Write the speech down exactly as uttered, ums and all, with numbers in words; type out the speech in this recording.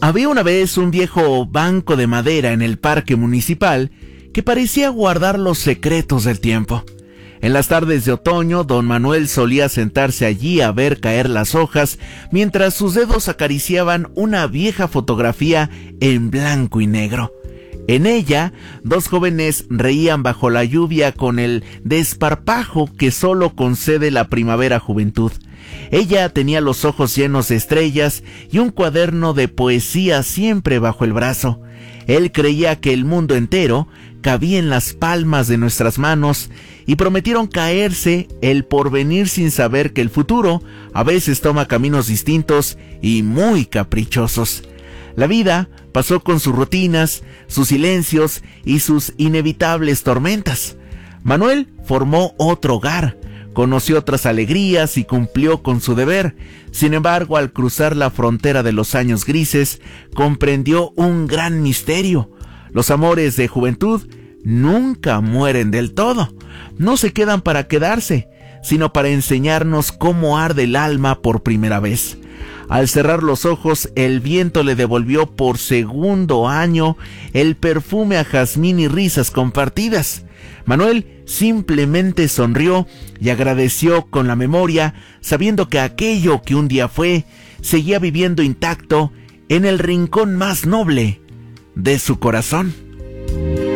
Había una vez un viejo banco de madera en el parque municipal que parecía guardar los secretos del tiempo. En las tardes de otoño, don Manuel solía sentarse allí a ver caer las hojas mientras sus dedos acariciaban una vieja fotografía en blanco y negro. En ella, dos jóvenes reían bajo la lluvia con el desparpajo que solo concede la primavera juventud. Ella tenía los ojos llenos de estrellas y un cuaderno de poesía siempre bajo el brazo. Él creía que el mundo entero cabía en las palmas de nuestras manos y prometieron caerse el porvenir sin saber que el futuro a veces toma caminos distintos y muy caprichosos. La vida pasó con sus rutinas, sus silencios y sus inevitables tormentas. Manuel formó otro hogar, conoció otras alegrías y cumplió con su deber. Sin embargo, al cruzar la frontera de los años grises, comprendió un gran misterio. Los amores de juventud nunca mueren del todo. No se quedan para quedarse, sino para enseñarnos cómo arde el alma por primera vez. Al cerrar los ojos, el viento le devolvió por segundo año el perfume a jazmín y risas compartidas. Manuel simplemente sonrió y agradeció con la memoria, sabiendo que aquello que un día fue, seguía viviendo intacto en el rincón más noble de su corazón.